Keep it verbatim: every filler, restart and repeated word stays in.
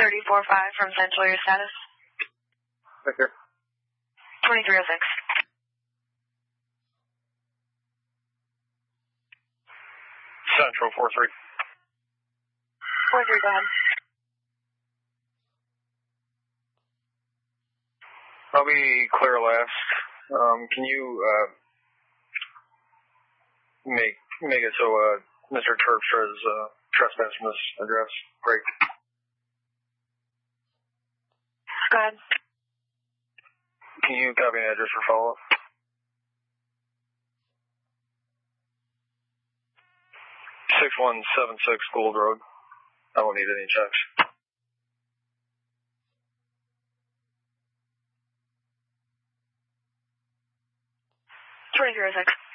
thirty-four five from Central, your status? Victor. twenty-three oh six. Central, four three. four three, go ahead. I'll be clear last. Um, can you uh, make make it so uh, Mister Terpstra is uh, trespassing this address? Great. Go ahead. Can you copy an address for follow-up? six one seven six Gould Road. I won't need any checks. twenty-three oh six.